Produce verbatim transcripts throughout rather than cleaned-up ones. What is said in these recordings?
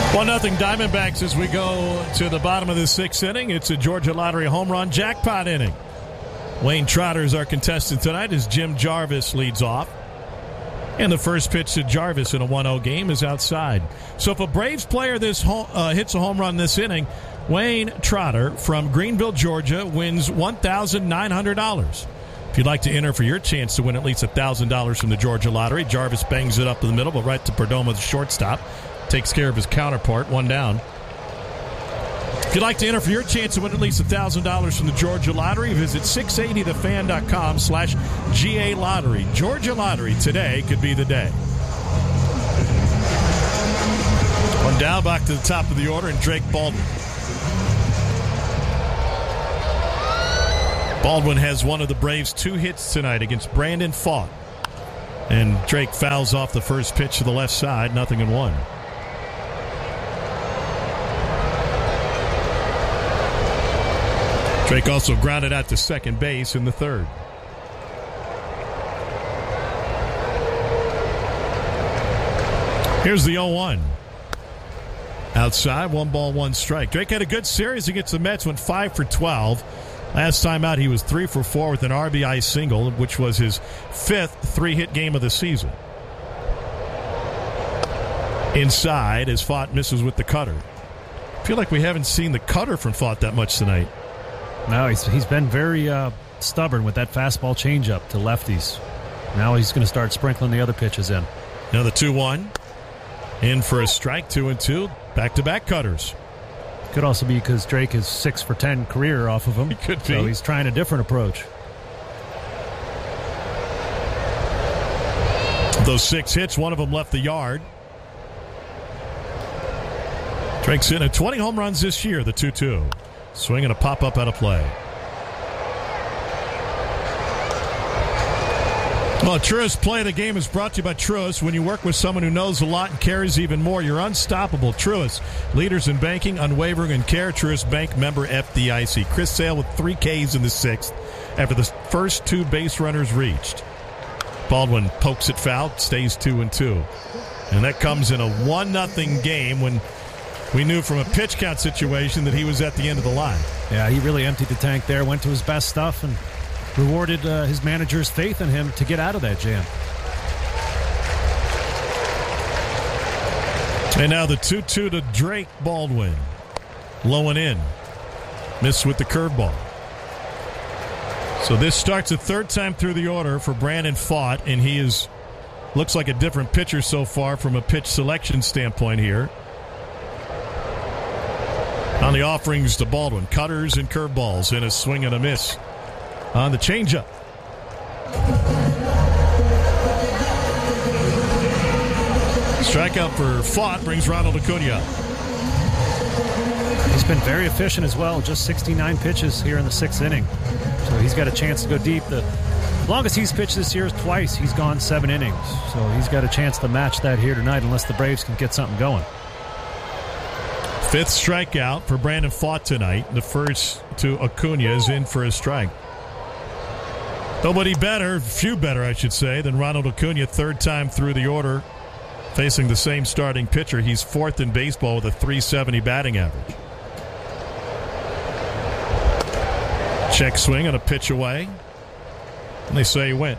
one nothing Diamondbacks as we go to the bottom of the sixth inning. It's a Georgia Lottery home run jackpot inning. Wayne Trotter is our contestant tonight as Jim Jarvis leads off. And the first pitch to Jarvis in a one oh game is outside. So if a Braves player this home, uh, hits a home run this inning, Wayne Trotter from Greenville, Georgia, wins one thousand nine hundred dollars. If you'd like to enter for your chance to win at least one thousand dollars from the Georgia Lottery, Jarvis bangs it up in the middle, but right to Perdomo, the shortstop. Takes care of his counterpart, one down. If you'd like to enter for your chance to win at least one thousand dollars from the Georgia Lottery, visit six eighty the fan dot com slash G A Lottery. Georgia Lottery, today could be the day. One down, back to the top of the order, and Drake Baldwin. Baldwin has one of the Braves' two hits tonight against Brandon Pfaadt. And Drake fouls off the first pitch to the left side, nothing in one. Drake also grounded out to second base in the third. Here's the oh one. Outside, one ball, one strike. Drake had a good series against the Mets, went five for twelve. Last time out, he was three for four with an R B I single, which was his fifth three-hit game of the season. Inside, as Pfaadt misses with the cutter. I feel like we haven't seen the cutter from Pfaadt that much tonight. No, he's he's been very uh, stubborn with that fastball changeup to lefties. Now he's going to start sprinkling the other pitches in. Now the two one. In for a strike, two and two. Back-to-back cutters. Could also be because Drake is six for ten career off of him. He could be. So he's trying a different approach. Those six hits, one of them left the yard. Drake's in at twenty home runs this year, the two two. Swing and a pop-up out of play. Well, Truist Play of the Game is brought to you by Truist. When you work with someone who knows a lot and cares even more, you're unstoppable. Truist, leaders in banking, unwavering in care. Truist Bank, member F D I C. Chris Sale with three Ks in the sixth after the first two base runners reached. Baldwin pokes it foul, stays two and two. And that comes in a one nothing game when we knew from a pitch count situation that he was at the end of the line. Yeah, he really emptied the tank there, went to his best stuff, and rewarded uh, his manager's faith in him to get out of that jam. And now the two two to Drake Baldwin. Low and in. Missed with the curveball. So this starts a third time through the order for Brandon Pfaadt, and he is looks like a different pitcher so far from a pitch selection standpoint here. On the offerings to Baldwin, cutters and curveballs, and a swing and a miss on the changeup. Strikeout for Pfaadt brings Ronald Acuna. He's been very efficient as well, just sixty-nine pitches here in the sixth inning. So he's got a chance to go deep. The longest he's pitched this year is twice. He's gone seven innings. So he's got a chance to match that here tonight unless the Braves can get something going. Fifth strikeout for Brandon Pfaadt tonight. The first to Acuna is in for a strike. Nobody better, few better I should say, than Ronald Acuna, third time through the order, facing the same starting pitcher. He's fourth in baseball with a three seventy batting average. Check swing and a pitch away. And they say he went.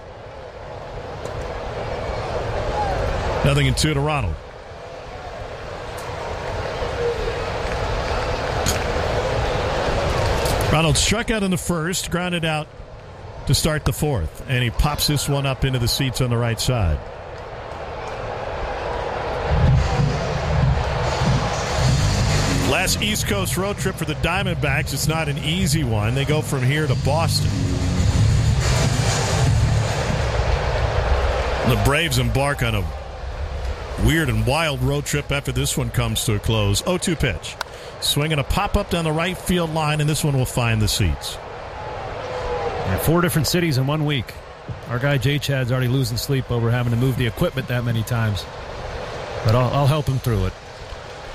Nothing in two to Ronald. Ronald struck out in the first, grounded out to start the fourth, and he pops this one up into the seats on the right side. Last East Coast road trip for the Diamondbacks. It's not an easy one. They go from here to Boston. The Braves embark on a weird and wild road trip after this one comes to a close. oh two pitch. Swinging a pop-up down the right field line, and this one will find the seats. Yeah, four different cities in one week. Our guy J Chad's already losing sleep over having to move the equipment that many times. But I'll, I'll help him through it.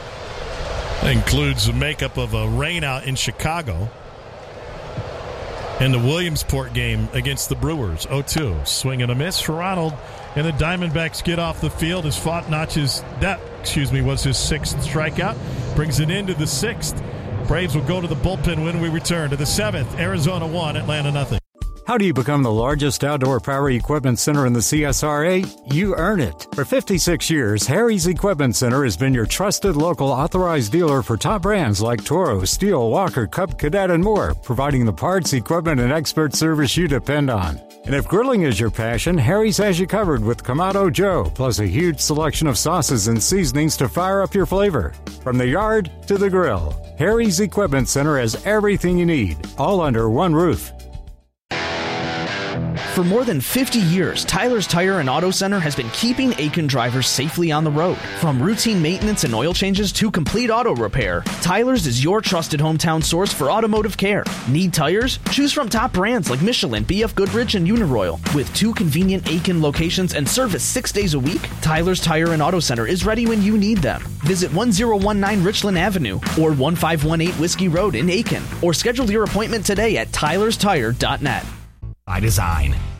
That includes the makeup of a rainout in Chicago. in the Williamsport game against the Brewers. oh two. Swing and a miss for Ronald. And the Diamondbacks get off the field as Fott notches that, excuse me, was his sixth strikeout. Brings it into the sixth. Braves will go to the bullpen when we return to the seventh. Arizona one, Atlanta nothing. How do you become the largest outdoor power equipment center in the C S R A? You earn it. For fifty-six years, Harry's Equipment Center has been your trusted local authorized dealer for top brands like Toro, Steel, Walker, Cub, Cadet, and more, providing the parts, equipment, and expert service you depend on. And if grilling is your passion, Harry's has you covered with Kamado Joe, plus a huge selection of sauces and seasonings to fire up your flavor. From the yard to the grill, Harry's Equipment Center has everything you need, all under one roof. For more than fifty years, Tyler's Tire and Auto Center has been keeping Aiken drivers safely on the road. From routine maintenance and oil changes to complete auto repair, Tyler's is your trusted hometown source for automotive care. Need tires? Choose from top brands like Michelin, B F Goodrich, and Uniroyal. With two convenient Aiken locations and service six days a week, Tyler's Tire and Auto Center is ready when you need them. Visit one oh one nine Richland Avenue or one five one eight Whiskey Road in Aiken, or schedule your appointment today at tylers tire dot net. By design.